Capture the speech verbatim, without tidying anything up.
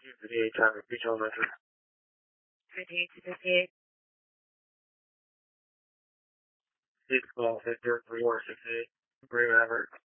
two fifty-eight, traffic, Beach Elementary. fifty-eight to fifty-eight. six twelve, Victor, three four six eight, Green Maverick.